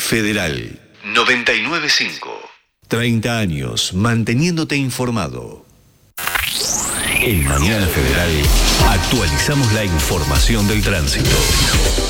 Federal 995. 30 años manteniéndote informado. En Mañana Federal actualizamos la información del tránsito.